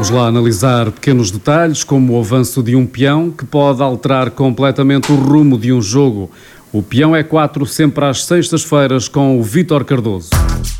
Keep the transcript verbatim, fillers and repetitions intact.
Vamos lá analisar pequenos detalhes, como o avanço de um peão que pode alterar completamente o rumo de um jogo. O Peão é quatro, sempre às sextas-feiras, com o Vítor Cardoso.